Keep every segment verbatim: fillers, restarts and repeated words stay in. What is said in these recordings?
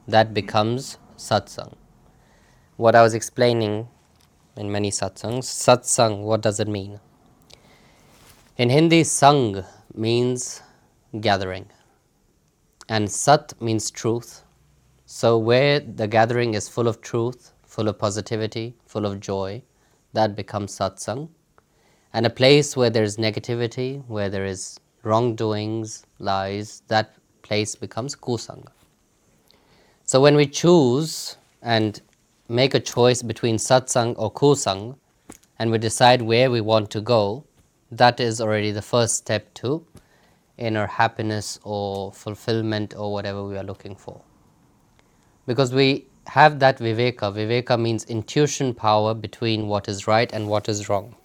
that becomes satsang. What I was explaining in many satsangs, satsang, what does it mean? In Hindi, sang means gathering, and sat means truth. So where the gathering is full of truth, full of positivity, full of joy, that becomes satsang. And a place where there is negativity, where there is wrongdoings, lies, that place becomes kusanga. So when we choose and make a choice between satsang or kusang, and we decide where we want to go, that is already the first step to inner happiness or fulfillment or whatever we are looking for. Because we have that viveka. Viveka means intuition power between what is right and what is wrong.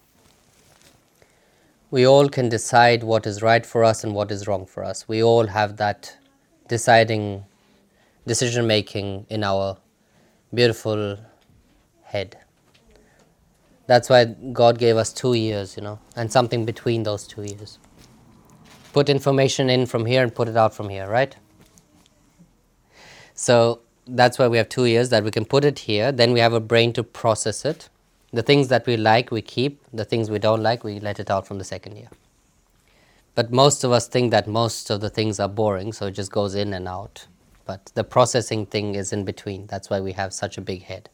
We all can decide what is right for us and what is wrong for us. We all have that deciding, decision making in our beautiful head. That's why God gave us two years, you know, and something between those two years. Put information in from here and put it out from here, right? So that's why we have two years, that we can put it here, then we have a brain to process it. The things that we like, we keep. The things we don't like, we let it out from the second year. But most of us think that most of the things are boring, so it just goes in and out. But the processing thing is in between. That's why we have such a big head.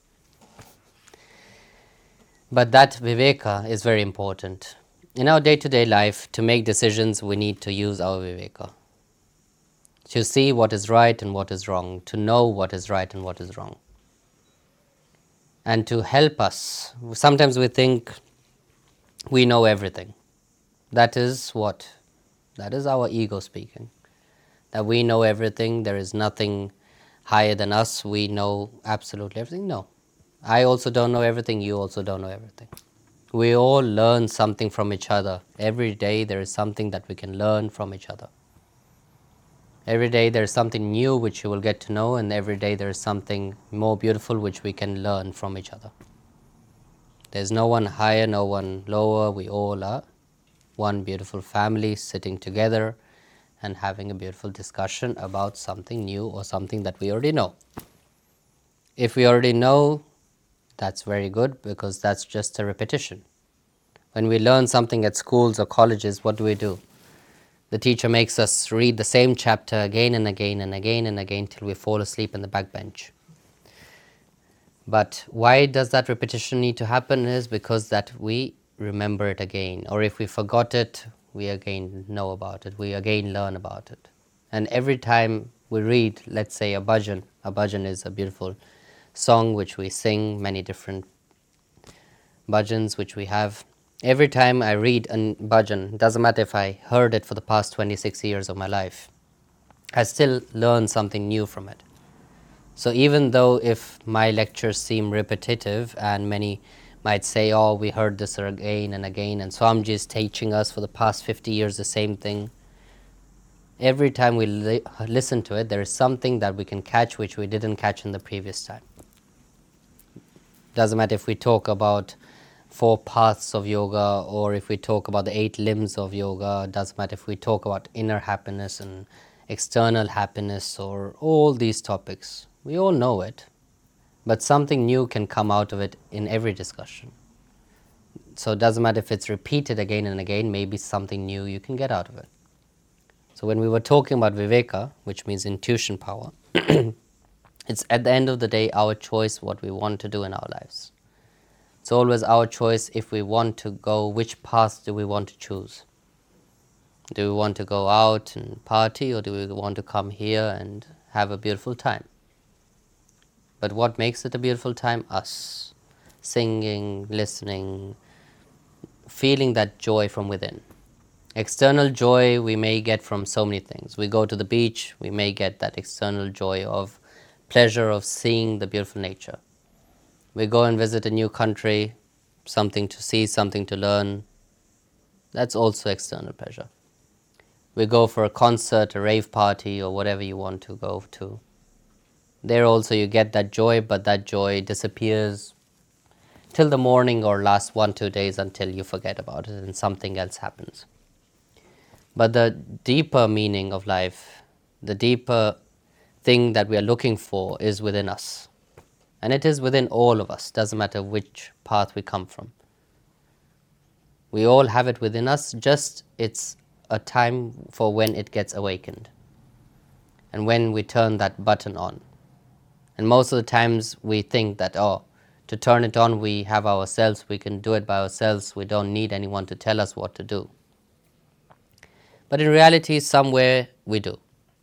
But that viveka is very important. In our day-to-day life, to make decisions, we need to use our viveka. To see what is right and what is wrong, to know what is right and what is wrong. And to help us. Sometimes we think we know everything. That is what? That is our ego speaking. That we know everything, there is nothing higher than us, we know absolutely everything. No. I also don't know everything, you also don't know everything. We all learn something from each other. Every day there is something that we can learn from each other. Every day there is something new which you will get to know, and every day there is something more beautiful which we can learn from each other. There's no one higher, no one lower. We all are one beautiful family sitting together and having a beautiful discussion about something new or something that we already know. If we already know, that's very good, because that's just a repetition. When we learn something at schools or colleges, what do we do? The teacher makes us read the same chapter again and again and again and again till we fall asleep in the back bench. But why does that repetition need to happen? Is because that we remember it again. Or if we forgot it, we again know about it. We again learn about it. And every time we read, let's say a bhajan, a bhajan is a beautiful song which we sing, many different bhajans which we have. Every time I read a bhajan, doesn't matter if I heard it for the past twenty-six years of my life, I still learn something new from it. So even though if my lectures seem repetitive and many might say, oh, we heard this again and again, and Swamiji is teaching us for the past fifty years the same thing, every time we li- listen to it, there is something that we can catch which we didn't catch in the previous time. Doesn't matter if we talk about four paths of yoga, or if we talk about the eight limbs of yoga. Doesn't matter if we talk about inner happiness and external happiness, or all these topics. We all know it, but something new can come out of it in every discussion. So it doesn't matter if it's repeated again and again, maybe something new you can get out of it. So when we were talking about viveka, which means intuition power, it's at the end of the day our choice what we want to do in our lives. It's always our choice if we want to go, which path do we want to choose? Do we want to go out and party, or do we want to come here and have a beautiful time? But what makes it a beautiful time? Us. Singing, listening, feeling that joy from within. External joy we may get from so many things. We go to the beach, we may get that external joy of pleasure of seeing the beautiful nature. We go and visit a new country, something to see, something to learn. That's also external pleasure. We go for a concert, a rave party, or whatever you want to go to. There also you get that joy, but that joy disappears till the morning or last one, two days until you forget about it and something else happens. But the deeper meaning of life, the deeper thing that we are looking for is within us. And it is within all of us, doesn't matter which path we come from. We all have it within us, just it's a time for when it gets awakened and when we turn that button on. And most of the times we think that, oh, to turn it on we have ourselves, we can do it by ourselves, we don't need anyone to tell us what to do. But in reality, somewhere we do.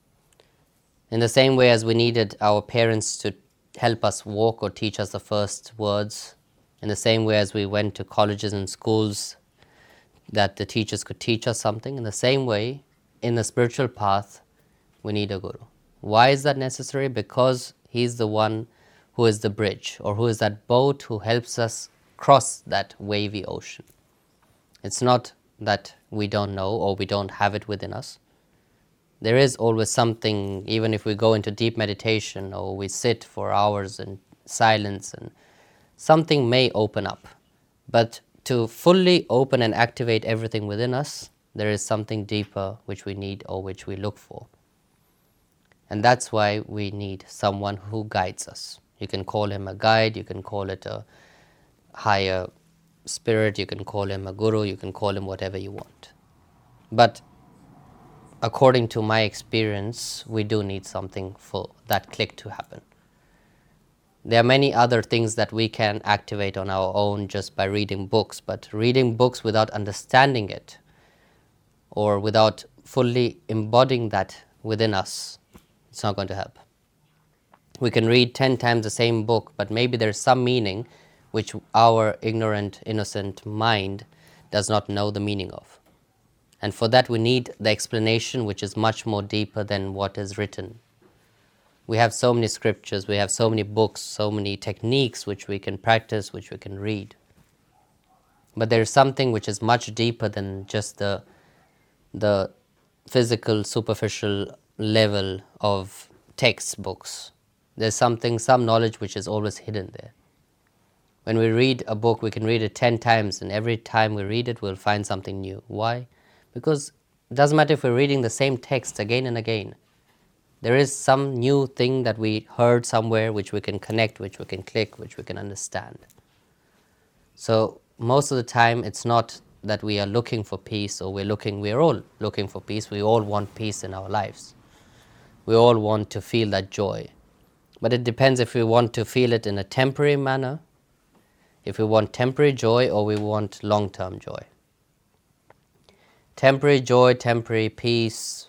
In the same way as we needed our parents to help us walk or teach us the first words, in the same way as we went to colleges and schools that the teachers could teach us something, in the same way, in the spiritual path, we need a guru. Why is that necessary? Because he's the one who is the bridge, or who is that boat who helps us cross that wavy ocean. It's not that we don't know or we don't have it within us. There is always something, even if we go into deep meditation or we sit for hours in silence, and something may open up. But to fully open and activate everything within us, there is something deeper which we need or which we look for. And that's why we need someone who guides us. You can call him a guide, you can call it a higher spirit, you can call him a guru, you can call him whatever you want. But according to my experience, we do need something for that click to happen. There are many other things that we can activate on our own just by reading books, but reading books without understanding it or without fully embodying that within us, it's not going to help. We can read ten times the same book, but maybe there's some meaning which our ignorant, innocent mind does not know the meaning of. And for that we need the explanation which is much more deeper than what is written. We have so many scriptures, we have so many books, so many techniques which we can practice, which we can read. But there is something which is much deeper than just the, the physical, superficial level of textbooks. There's something, some knowledge which is always hidden there. When we read a book, we can read it ten times, and every time we read it, we'll find something new. Why? Because it doesn't matter if we're reading the same text again and again. There is some new thing that we heard somewhere which we can connect, which we can click, which we can understand. So most of the time, it's not that we are looking for peace, or we're looking, we're all looking for peace. We all want peace in our lives. We all want to feel that joy. But it depends if we want to feel it in a temporary manner, if we want temporary joy, or we want long-term joy. Temporary joy, temporary peace,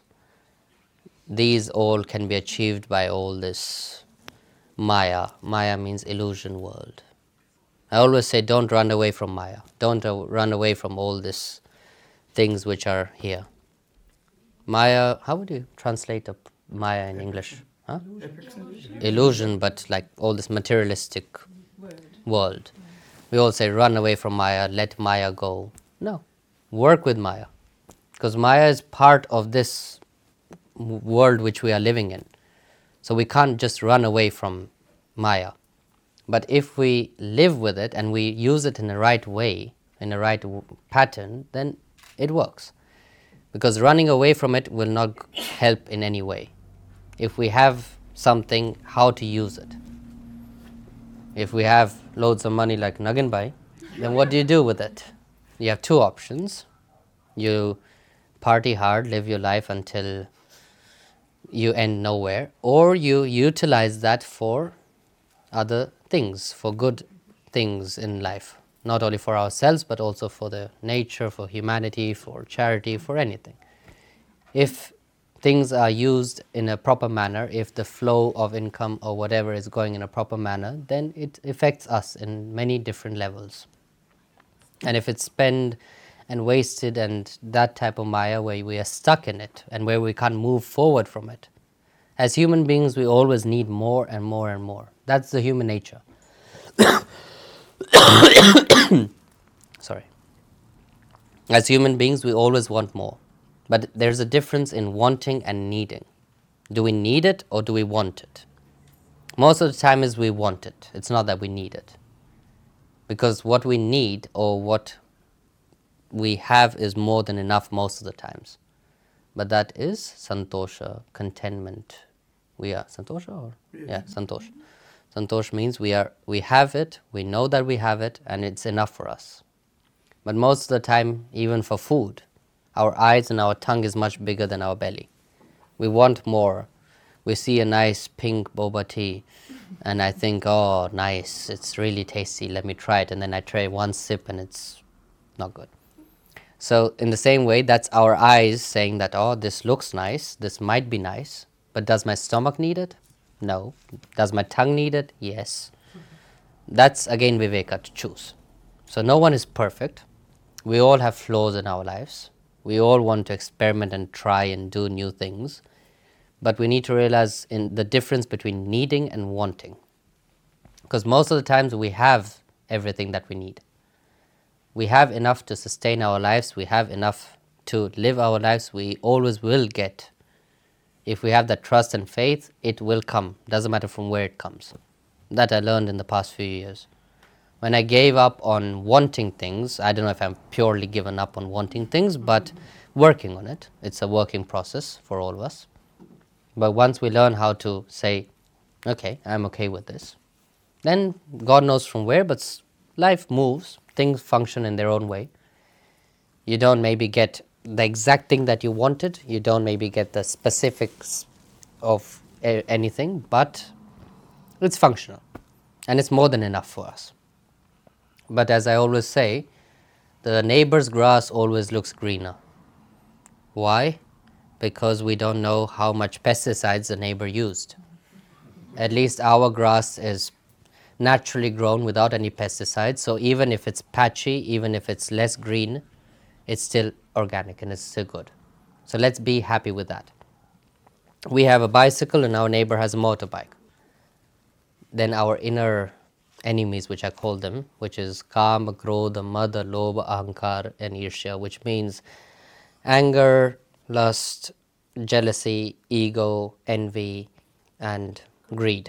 these all can be achieved by all this Maya. Maya means illusion world. I always say don't run away from Maya. Don't uh, run away from all these things which are here. Maya, how would you translate a Maya in English? Huh? Illusion, but like all this materialistic Word. world. We all say run away from Maya, let Maya go. No, work with Maya. Because Maya is part of this world which we are living in. So we can't just run away from Maya. But if we live with it and we use it in the right way, in the right w- pattern, then it works. Because running away from it will not help in any way. If we have something, how to use it. If we have loads of money like Naginbhai, then what do you do with it? You have two options. You party hard, live your life until you end nowhere, or you utilize that for other things, for good things in life, not only for ourselves but also for the nature, for humanity, for charity, for anything. If things are used in a proper manner, if the flow of income or whatever is going in a proper manner, then it affects us in many different levels. And if it's spent and wasted and that type of Maya where we are stuck in it and where we can't move forward from it, as human beings we always need more and more and more. That's the human nature. Sorry. As human beings we always want more. But there's a difference in wanting and needing. Do we need it or do we want it? Most of the time is we want it. It's not that we need it. Because what we need or what we have is more than enough most of the times. But that is santosha, contentment, We are Santosha or yeah, Santosh. Santosh means we are we have it, we know that we have it, and it's enough for us. But most of the time, even for food, our eyes and our tongue is much bigger than our belly. We want more. We see a nice pink boba tea, and I think, oh, nice, it's really tasty, let me try it. And then I try one sip and it's not good. So in the same way, that's our eyes saying that, oh, this looks nice, this might be nice, but does my stomach need it? No. Does my tongue need it? Yes. That's again Viveka, to choose. So no one is perfect. We all have flaws in our lives. We all want to experiment and try and do new things. But we need to realize in the difference between needing and wanting. Because most of the times we have everything that we need. We have enough to sustain our lives. We have enough to live our lives. We always will get. If we have that trust and faith, it will come. Doesn't matter from where it comes. That I learned in the past few years. When I gave up on wanting things, I don't know if I'm purely given up on wanting things, but working on it. It's a working process for all of us. But once we learn how to say, okay, I'm okay with this, then God knows from where, but life moves, things function in their own way. You don't maybe get the exact thing that you wanted, you don't maybe get the specifics of a- anything, but it's functional and it's more than enough for us. But as I always say, the neighbor's grass always looks greener. Why? Because we don't know how much pesticides the neighbor used. At least our grass is naturally grown without any pesticides, so even if it's patchy, even if it's less green, it's still organic and it's still good. So let's be happy with that. We have a bicycle and our neighbor has a motorbike. Then our inner enemies, which I call them, which is Kama, Krodha, Mada, Lobha, Ahankar and Irsha, which means anger, lust, jealousy, ego, envy and greed.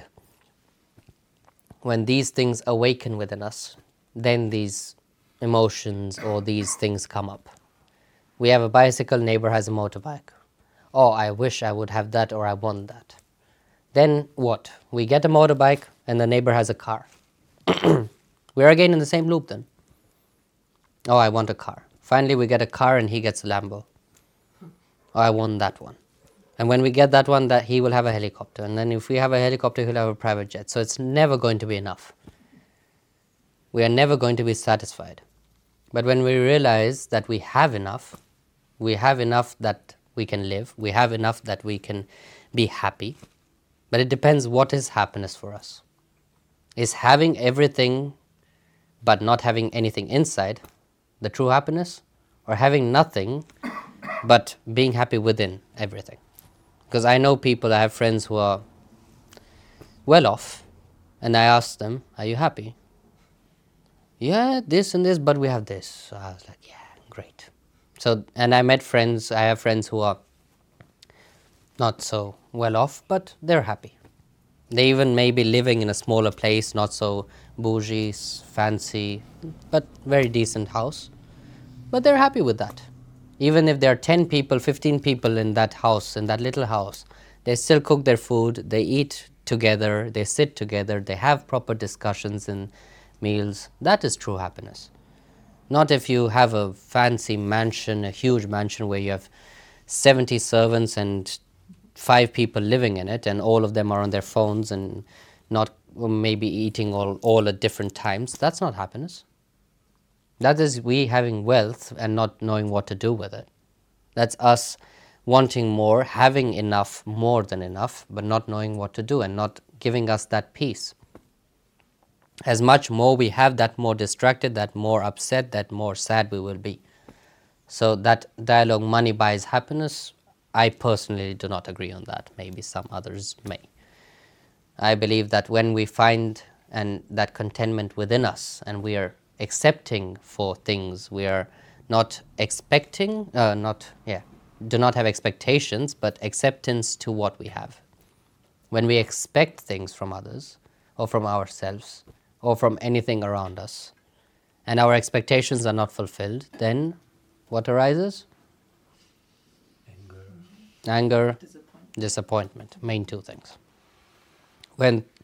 When these things awaken within us, then these emotions or these things come up. We have a bicycle, neighbor has a motorbike. Oh, I wish I would have that, or I want that. Then what? We get a motorbike and the neighbor has a car. We're again in the same loop then. Oh, I want a car. Finally we get a car and he gets a Lambo. Oh, I want that one. And when we get that one, that he will have a helicopter. And then if we have a helicopter, he'll have a private jet. So it's never going to be enough. We are never going to be satisfied. But when we realize that we have enough, we have enough that we can live, we have enough that we can be happy. But it depends what is happiness for us. Is having everything but not having anything inside the true happiness? Or having nothing but being happy within everything? Because I know people, I have friends who are well off, and I ask them, are you happy? Yeah, this and this, but we have this. So I was like, yeah, great. So, and I met friends, I have friends who are not so well off, but they're happy. They even may be living in a smaller place, not so bougie, fancy, but very decent house. But they're happy with that. Even if there are ten people, fifteen people in that house, in that little house, they still cook their food, they eat together, they sit together, they have proper discussions and meals. That is true happiness. Not if you have a fancy mansion, a huge mansion where you have seventy servants and five people living in it and all of them are on their phones and not maybe eating all, all at different times. That's not happiness. That is we having wealth and not knowing what to do with it. That's us wanting more, having enough, more than enough, but not knowing what to do and not giving us that peace. As much more we have, that more distracted, that more upset, that more sad we will be. So that dialogue, money buys happiness, I personally do not agree on that. Maybe some others may. I believe that when we find and that contentment within us and we are accepting for things, we are not expecting, uh, not, yeah, do not have expectations, but acceptance to what we have. When we expect things from others or from ourselves or from anything around us and our expectations are not fulfilled, then what arises? Anger. Anger, Disappointment. disappointment, main two things. When